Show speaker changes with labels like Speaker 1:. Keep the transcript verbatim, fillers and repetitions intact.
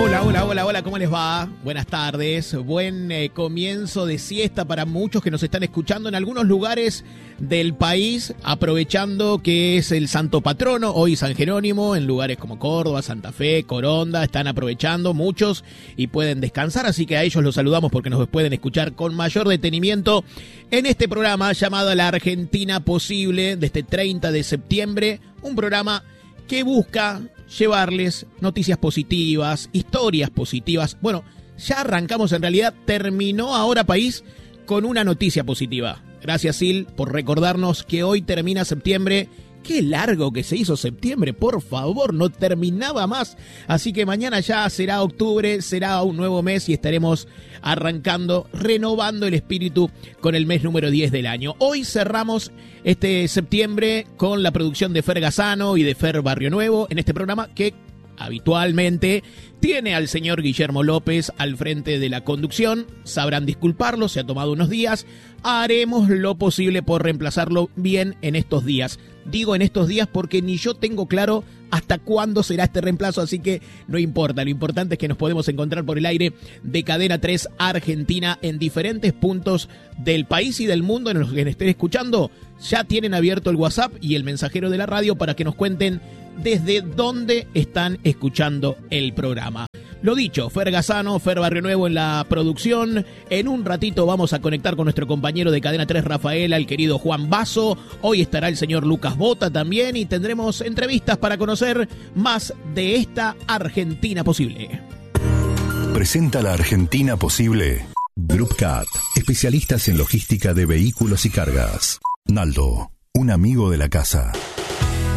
Speaker 1: Hola, hola, hola, hola, ¿cómo les va? Buenas tardes, buen eh, comienzo de siesta para muchos que nos están escuchando en algunos lugares del país, aprovechando que es el santo patrono, hoy San Jerónimo, en lugares como Córdoba, Santa Fe, Coronda, están aprovechando muchos y pueden descansar, así que a ellos los saludamos porque nos pueden escuchar con mayor detenimiento en este programa llamado La Argentina Posible, de este treinta de septiembre, un programa que busca llevarles noticias positivas, historias positivas. Bueno, ya arrancamos, en realidad terminó Ahora País con una noticia positiva. Gracias, Sil, por recordarnos que hoy termina septiembre. Qué largo que se hizo septiembre, por favor, no terminaba más. Así que mañana ya será octubre, será un nuevo mes y estaremos arrancando, renovando el espíritu con el mes número diez del año. Hoy cerramos este septiembre con la producción de Fer Gazzano y de Fer Barrio Nuevo en este programa que habitualmente tiene al señor Guillermo López al frente de la conducción. Sabrán disculparlo, se ha tomado unos días. Haremos lo posible por reemplazarlo bien en estos días. Digo en estos días porque ni yo tengo claro hasta cuándo será este reemplazo, así que no importa. Lo importante es que nos podemos encontrar por el aire de Cadena tres Argentina en diferentes puntos del país y del mundo en los que estén escuchando. Ya tienen abierto el WhatsApp y el mensajero de la radio para que nos cuenten desde dónde están escuchando el programa. Lo dicho, Fer Gazzano, Fer Barrio Nuevo en la producción. En un ratito vamos a conectar con nuestro compañero de Cadena tres Rafaela, el querido Juan Basso. Hoy estará el señor Lucas Bota también y tendremos entrevistas para conocer más de esta Argentina Posible.
Speaker 2: Presenta La Argentina Posible Groupcat, especialistas en logística de vehículos y cargas. Naldo, un amigo de la casa.